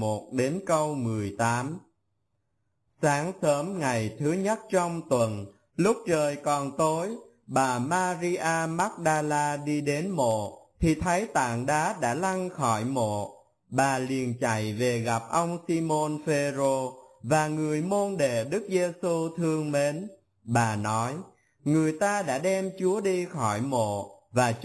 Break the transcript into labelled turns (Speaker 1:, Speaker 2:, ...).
Speaker 1: 11 đến câu 18. Sáng sớm ngày thứ nhất trong tuần, lúc trời còn tối, bà Maria Magdala đi đến mộ, thì thấy tảng đá đã lăn khỏi mộ. Bà liền chạy về gặp ông Simon Phêrô và người môn đệ Đức Giêsu thương mến. Bà nói, người ta đã đem Chúa đi khỏi mộ, và